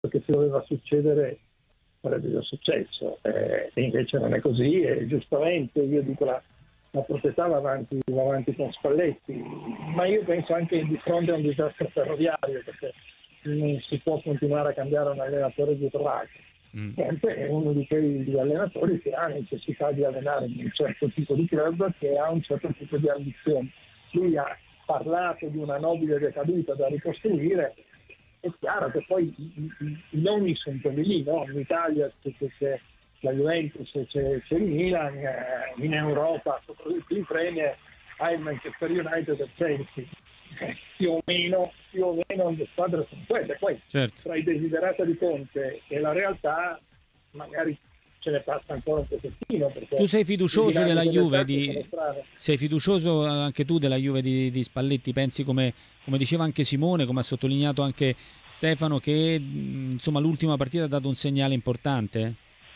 che si doveva succedere sarebbe già successo, e invece non è così, e giustamente io dico la proprietà va avanti con Spalletti, ma io penso anche di fronte a un disastro ferroviario, perché non si può continuare a cambiare un allenatore dietro l'altro. Sempre è uno di quegli allenatori che ha necessità di allenare in un certo tipo di club, che ha un certo tipo di ambizione. Lui ha parlato di una nobile decaduta da ricostruire. È chiaro che poi i nomi sono quelli lì, no? In Italia c'è la Juventus, c'è il Milan, in Europa, soprattutto in Premier, hai il Manchester United e il Chelsea. Più o meno le squadre sono quelle. Poi certo, tra i desiderata di Conte e la realtà magari ce ne passa ancora un pochettino. Perché tu sei fiducioso della Juve sono sei fiducioso anche tu della Juve di Spalletti? Pensi, come diceva anche Simone, come ha sottolineato anche Stefano, che insomma l'ultima partita ha dato un segnale importante?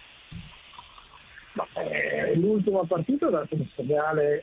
L'ultima partita ha dato un segnale.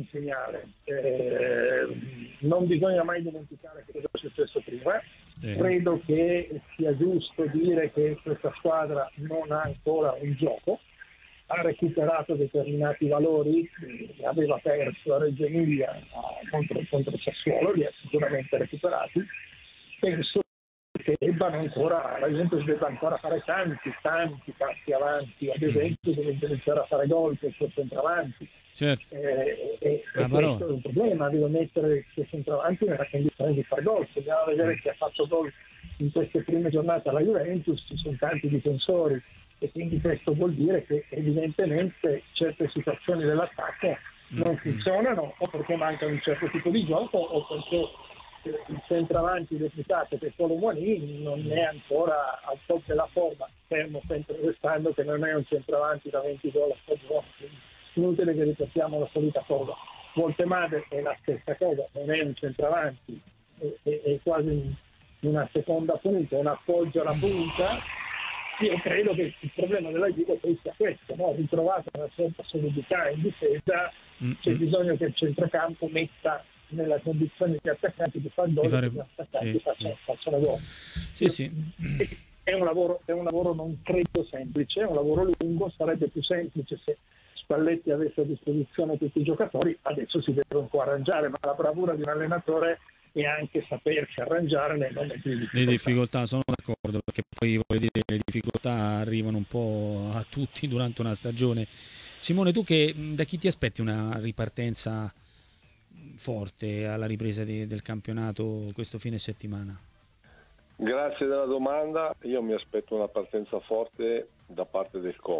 Non bisogna mai dimenticare che cosa è successo prima. Credo che sia giusto dire che questa squadra non ha ancora un gioco, ha recuperato determinati valori, aveva perso a Reggio Emilia contro Sassuolo, li ha sicuramente recuperati. Penso che la Juventus debba ancora fare tanti passi avanti, ad esempio deve iniziare a fare gol per il suo centravanti. Certo. E questo è un problema, deve mettere il suo centravanti nella condizione di fare gol. Se andiamo a vedere chi ha fatto gol in queste prime giornate alla Juventus, ci sono tanti difensori, e quindi questo vuol dire che evidentemente certe situazioni dell'attacco non funzionano, o perché manca un certo tipo di gioco, o perché il centravanti deputato, che è solo Muani, non è ancora al top della forma, fermo sempre restando che non è un centravanti da 20 gol a stagione. Inutile che ripetiamo la solita cosa. Voltemade è la stessa cosa, non è un centravanti, è quasi una seconda punta, un appoggio alla punta. Io credo che il problema della Juve poi sia questo, no? Ritrovata una certa solidità in difesa, c'è bisogno che il centrocampo metta nella condizione di attaccanti di fare gol, e gli attaccanti facciano gol. Sì. È un lavoro non credo semplice, è un lavoro lungo. Sarebbe più semplice se Spalletti avesse a disposizione tutti i giocatori. Adesso si deve un po' arrangiare, ma la bravura di un allenatore è anche sapersi arrangiare nei momenti di difficoltà. Le difficoltà, sono d'accordo, perché poi voglio dire, le difficoltà arrivano un po' a tutti durante una stagione. Simone, tu da chi ti aspetti una ripartenza forte alla ripresa del campionato questo fine settimana? Grazie della domanda. Io mi aspetto una partenza forte da parte del Como.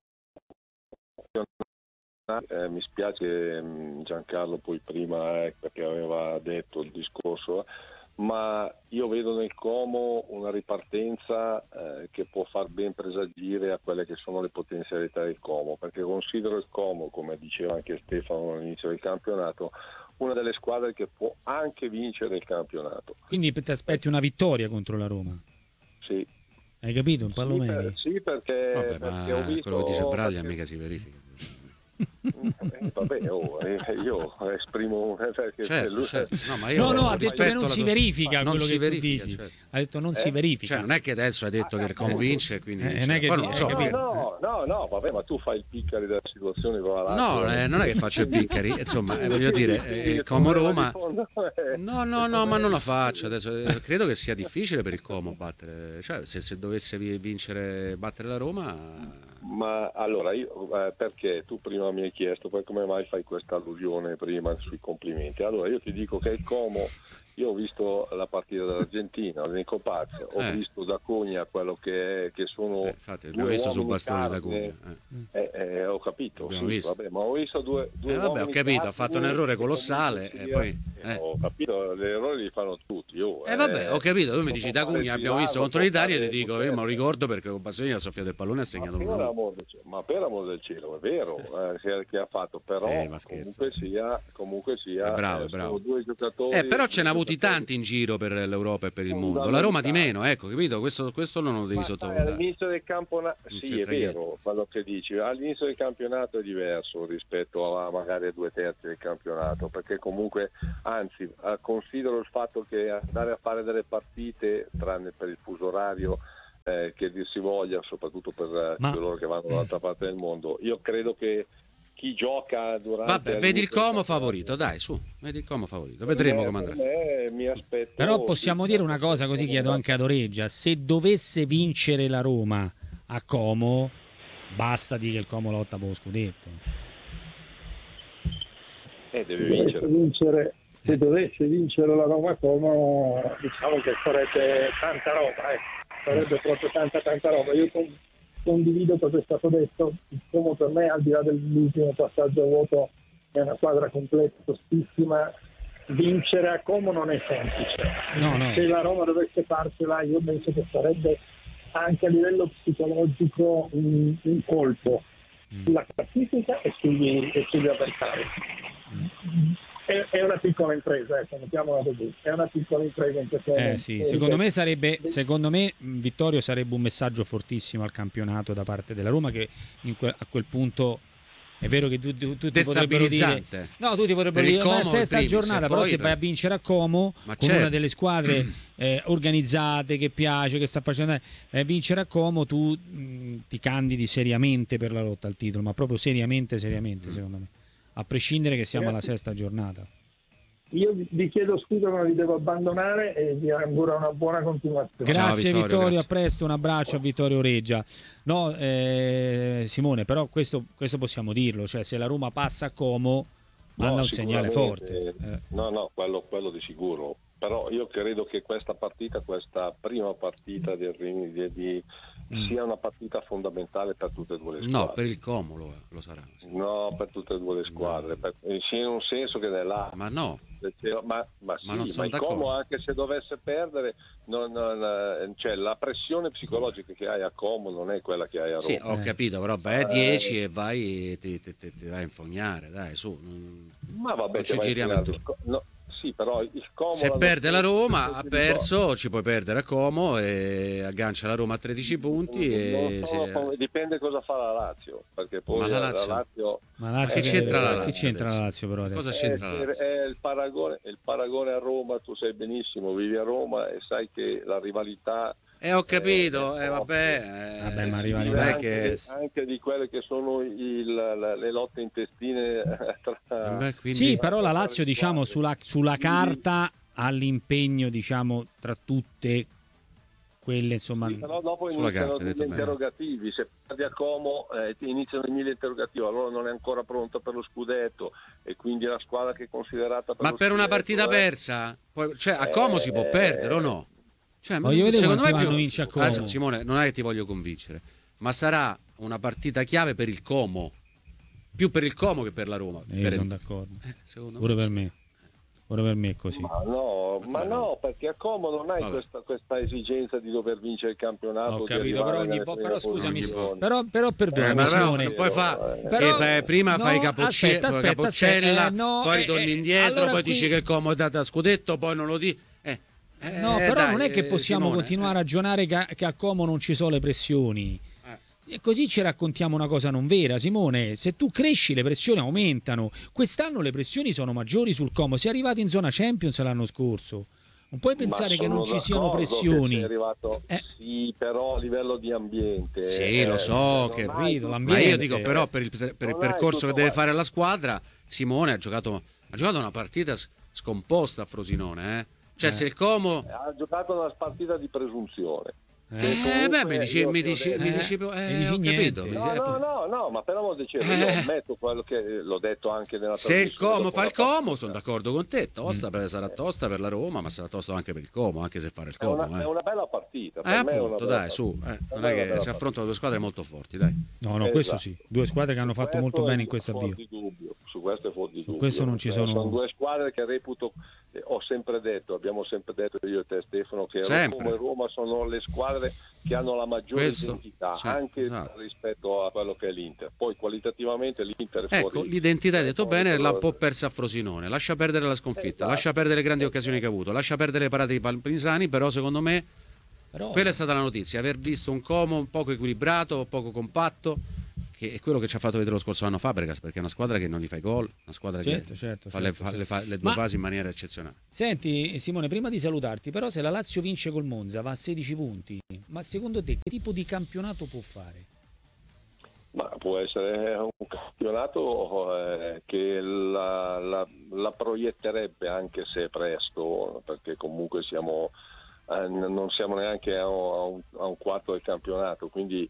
Mi spiace Giancarlo poi prima perché aveva detto il discorso, ma io vedo nel Como una ripartenza che può far ben presagire a quelle che sono le potenzialità del Como, perché considero il Como, come diceva anche Stefano all'inizio del campionato, una delle squadre che può anche vincere il campionato. Quindi ti aspetti una vittoria contro la Roma? Sì. Hai capito? Un pallone? Sì, perché ho visto... quello che dice Braglia mica si verifica. Vabbè, io esprimo certo. No, ma io ha detto che non si verifica quello che tu dici. Certo. Ha detto non si verifica. Cioè, non è che adesso hai detto che il Como vince, quindi no, vabbè, ma tu fai il piccari della situazione con la Lazio. Non è che faccio il piccari, insomma, voglio dire, Como Roma. No, ma non la faccio adesso. Credo che sia difficile per il Como battere, cioè se dovesse battere la Roma. Ma allora io perché tu prima mi hai chiesto poi come mai fai questa allusione prima sui complimenti. Allora io ti dico che il Como, io ho visto la partita dell'Argentina, l'Enrico Paz, ho visto Zacogna, quello che sono infatti abbiamo visto sul bastone Zacogna. Ho capito, vabbè, ma ho visto due ho capito, ha fatto un errore colossale e poi ho capito, gli errori li fanno tutti. Vabbè, ho capito, tu mi dici Zacogna abbiamo visto contro l'Italia e ti dico io me lo ricordo perché con Bassoni ha soffiato il pallone e ha segnato un gol. Ma per amor del cielo, è vero che ha fatto, però comunque sia bravo. Sono due giocatori. Però ce n'ha avuti tanti in giro per l'Europa e per il mondo. La Roma di meno, ecco, capito? Questo non lo devi sottovalutare. All'inizio del campionato, sì, è vero quello che dici. All'inizio del campionato è diverso rispetto a magari a 2/3 del campionato, perché comunque, anzi, considero il fatto che andare a fare delle partite, tranne per il fuso orario, che dir si voglia, soprattutto per coloro che vanno dall'altra parte del mondo. Io credo che chi gioca durante... Vabbè, vedi il Como favorito, dai, su, vedi il Como favorito, vedremo come andrà. Mi aspetto... Però possiamo dire una cosa, così chiedo anche ad Oreggia: se dovesse vincere la Roma a Como, basta dire che il Como lotta per lo scudetto. Deve vincere. Se dovesse vincere la Roma a Como, diciamo che sarebbe tanta roba, sarebbe proprio tanta roba. Io condivido cosa è stato detto. Il Como per me, al di là dell'ultimo passaggio a vuoto, è una squadra completa, tostissima. Vincere a Como non è semplice. No. Se la Roma dovesse farcela, io penso che sarebbe anche a livello psicologico un colpo sulla classifica e sugli avversari. È una piccola impresa, mettiamola così. È una piccola impresa in questo momento. Sì. Secondo me Vittorio sarebbe un messaggio fortissimo al campionato da parte della Roma, che a quel punto è vero che tutti potrebbero dire tutti potrebbero dire ma sesta giornata, però se vai a vincere a Como con una delle squadre organizzate, che piace, che sta facendo vincere a Como, tu ti candidi seriamente per la lotta al titolo, ma proprio seriamente secondo me, a prescindere che siamo alla sesta giornata. Io vi chiedo scusa, ma vi devo abbandonare e vi auguro una buona continuazione. Grazie Vittorio, grazie. A presto, un abbraccio a Vittorio Oreggia. No, Simone, però questo possiamo dirlo, cioè se la Roma passa a Como manda un segnale forte. No, quello di sicuro. Però io credo che questa prima partita del Rimini sia una partita fondamentale per tutte e due le squadre. No, per il Como lo sarà. No, per tutte e due le squadre, sia in un senso che nell'altro. Ma no. Ma il Como, anche se dovesse perdere, cioè, la pressione psicologica che hai a Como non è quella che hai a Roma. Sì, ho capito, però vai a 10 e vai e ti vai a infognare, dai, su. Ma vabbè, ci giriamo tu. Sì, però il Como, se perde la Roma ha perso, ci puoi perdere a Como e aggancia la Roma a 13 punti dipende cosa fa la Lazio, perché poi la Lazio che c'entra la Lazio? Chi c'entra la Lazio però adesso? Cosa c'entra la Lazio? È il paragone a Roma, tu sai benissimo, vivi a Roma e sai che la rivalità ho capito, vabbè, ma anche di quelle che sono le lotte intestine tra... Sì, però la Lazio, diciamo, sulla carta ha l'impegno, diciamo, tra tutte quelle, insomma. Sì, però dopo iniziano gli interrogativi. Se perdi a Como iniziano i 1000 interrogativi, allora non è ancora pronta per lo scudetto e quindi la squadra che è considerata per ma per una partita persa, cioè a Como si può perdere o no? Cioè, secondo me vince a Como. Simone, non è che ti voglio convincere, ma sarà una partita chiave per il Como, più per il Como che per la Roma. Sono d'accordo. Pure per me è così. Ma no, perché a Como non hai questa esigenza di dover vincere il campionato. Ho capito, però scusami, però perdonami, Simone. Poi prima fai Capoccella, poi ritorni indietro, allora poi dici che il Como è data a scudetto, poi non lo dici. No, però non è che possiamo continuare a ragionare che a Como non ci sono le pressioni. E così ci raccontiamo una cosa non vera, Simone. Se tu cresci, le pressioni aumentano. Quest'anno le pressioni sono maggiori sul Como. Si è arrivati in zona Champions l'anno scorso. Non puoi pensare che non ci siano pressioni. Sì, però a livello di ambiente. Sì, lo so, che ma io dico, però per il percorso che deve fare la squadra, Simone ha giocato una partita scomposta a Frosinone, Cioè se il Como ha giocato una partita di presunzione. Mi dici capito? No, ma però dicevo, io ammetto quello che l'ho detto anche nella se il Como fa il Como, sono d'accordo con te, sarà tosta per la Roma, ma sarà tosta anche per il Como, anche se fare il Como. È una bella partita. Appunto, dai, su, non è che si affrontano due squadre molto forti, dai. No, questo sì, due squadre che hanno fatto molto bene in questo avvio. Su questo è fuori di dubbio. Questo non ci sono. Sono due squadre che reputo, abbiamo sempre detto io e te Stefano, che Roma e Roma sono le squadre che hanno la maggiore identità, anche rispetto a quello che è l'Inter. Poi qualitativamente l'Inter è fuori. L'identità, hai detto bene, l'ha un po' persa a Frosinone. Lascia perdere la sconfitta, lascia perdere le grandi occasioni che ha avuto, lascia perdere le parate di Palmisani, però secondo me quella è stata la notizia, aver visto un Como un poco equilibrato, poco compatto, che è quello che ci ha fatto vedere lo scorso anno Fabregas, perché è una squadra che non gli fa i gol, una squadra che fa le due fasi in maniera eccezionale. Senti Simone, prima di salutarti, però se la Lazio vince col Monza va a 16 punti, ma secondo te che tipo di campionato può fare? Ma può essere un campionato che la proietterebbe, anche se è presto, perché comunque non siamo neanche a un quarto del campionato, quindi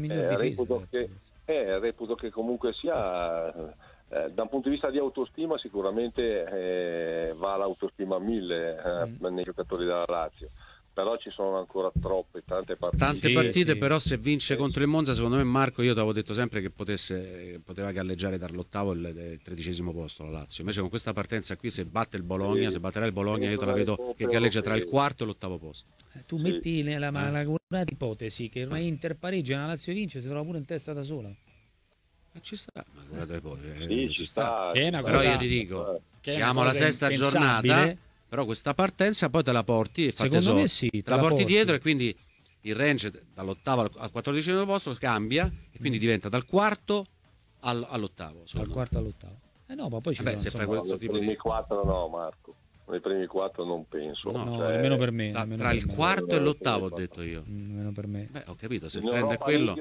reputo che comunque sia da un punto di vista di autostima sicuramente va l'autostima a 1000 nei giocatori della Lazio. Però ci sono ancora tante partite. Però se vince contro il Monza, secondo me, Marco, io ti avevo detto sempre che poteva galleggiare dall'ottavo al 13° posto la Lazio. Invece con questa partenza qui, se batte il Bologna, se batterà il Bologna, io te la vedo che galleggia tra il quarto e l'8° posto. Tu metti la curata ipotesi che una Inter pareggia e una Lazio vince, si trova pure in testa da sola. Ci sta, ma guardate poi, ci sta. Però io ti dico, siamo alla sesta giornata. Però questa partenza poi te la porti e secondo me sì, te la porti dietro, e quindi il range dall'8° al 14° posto cambia e quindi diventa dal quarto all'8°. Dal quarto all'8°. No, ma poi ci sono, se fai questo tipo primi 4 no, Marco. Nei primi 4 non penso. No, nemmeno per me. Tra il quarto e l'8° ho detto io. Nemmeno per me. Ho capito, se prende quello.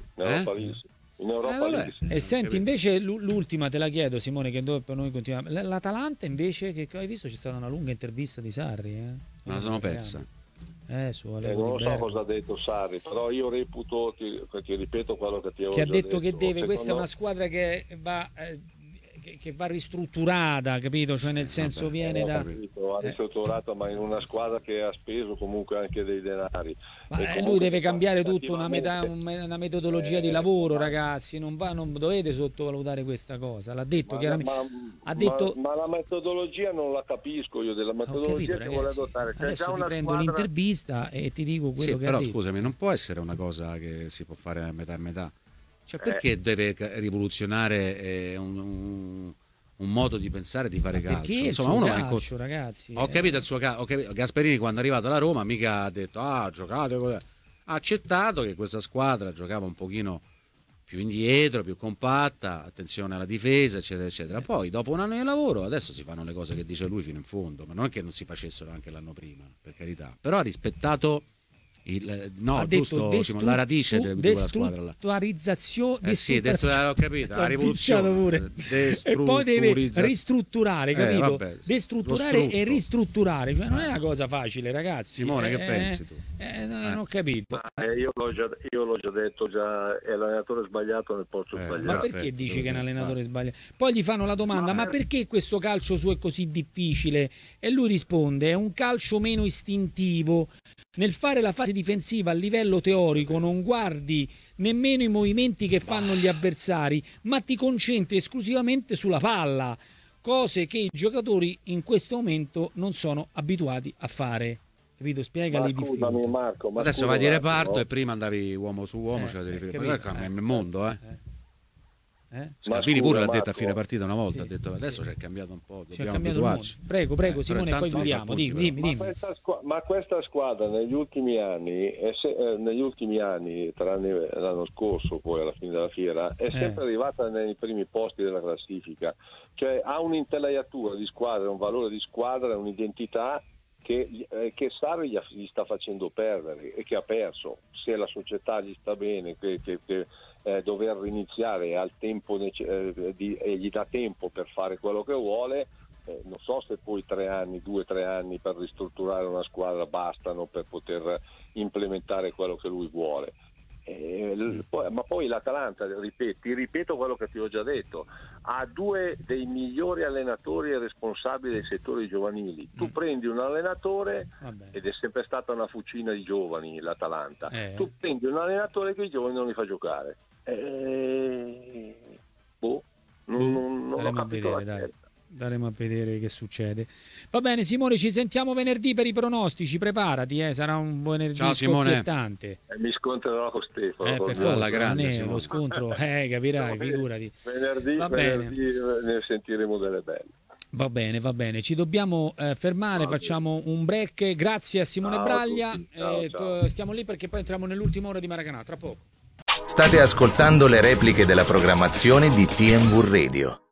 In Europa League. E senti, invece l'ultima te la chiedo, Simone, che per noi continuiamo. L'Atalanta invece, che hai visto, c'è stata una lunga intervista di Sarri, Me la sono persa. Non lo so cosa ha detto Sarri, però io reputo, ti ripeto quello che ti avevo ha detto, detto, che questa è una squadra che va ristrutturata, capito? Cioè nel senso viene da... Ha ristrutturato, ma in una squadra che ha speso comunque anche dei denari. Ma lui deve cambiare tutta una metodologia di lavoro, ragazzi, non dovete sottovalutare questa cosa. L'ha detto chiaramente. Ma la metodologia non la capisco io, della metodologia che vuole adottare. Adesso ti prendo l'intervista e ti dico quello che ha detto. Però scusami, non può essere una cosa che si può fare a metà e metà. Cioè, perché deve rivoluzionare un modo di pensare, di fare calcio? Insomma, uno calcio, ragazzi. Ho capito il suo Gasperini quando è arrivato alla Roma mica ha detto giocate così. Ha accettato che questa squadra giocava un pochino più indietro, più compatta, attenzione alla difesa, eccetera, eccetera. Poi dopo un anno di lavoro adesso si fanno le cose che dice lui fino in fondo, ma non è che non si facessero anche l'anno prima, per carità. Però ha rispettato la radice di quella squadra là. Ho capito, la rivoluzione e poi deve ristrutturare, capito? Destrutturare e ristrutturare, cioè non è una cosa facile, ragazzi. Simone, che pensi tu? Non ho capito. Io l'ho già detto, è l'allenatore sbagliato nel posto sbagliato. Ma perché dici che è un allenatore sbagliato? Poi gli fanno la domanda, ma perché questo calcio suo è così difficile? E lui risponde, è un calcio meno istintivo. Nel fare la fase difensiva a livello teorico non guardi nemmeno i movimenti che fanno gli avversari, ma ti concentri esclusivamente sulla palla, cose che i giocatori in questo momento non sono abituati a fare. Capito? Spiegali di più. Marco, adesso vai di reparto e prima andavi uomo su uomo, cioè devi è il mondo, Scalvini pure l'ha detto a fine partita una volta, ha detto adesso c'è cambiato un po', dobbiamo abituarci. Prego Simone, poi chiudiamo. Dimmi. Ma questa squadra negli ultimi anni, tranne l'anno scorso, poi alla fine della fiera, è sempre arrivata nei primi posti della classifica, cioè ha un'intelaiatura di squadra, un valore di squadra, un'identità che Sarri gli sta facendo perdere e che ha perso. Se la società gli sta bene, che dover riniziare al tempo e gli dà tempo per fare quello che vuole, non so se poi 2 o 3 anni per ristrutturare una squadra bastano per poter implementare quello che lui vuole. Ma poi l'Atalanta, ti ripeto quello che ti ho già detto, ha 2 dei migliori allenatori e responsabili dei settori giovanili. Tu prendi un allenatore, ed è sempre stata una fucina di giovani l'Atalanta, tu prendi un allenatore che i giovani non li fa giocare. Non ho capito la scelta. Daremo a vedere che succede. Va bene Simone, ci sentiamo venerdì per i pronostici, preparati, sarà un venerdì scoppiettante. Mi scontrerò con Stefano per forza, grande, lo scontro, capirai, figurati. Venerdì ne sentiremo delle belle. Va bene, ci dobbiamo fermare, facciamo un break. Grazie a Simone Braglia. Ciao. Stiamo lì perché poi entriamo nell'ultima ora di Maracanã, tra poco. State ascoltando le repliche della programmazione di TMV Radio.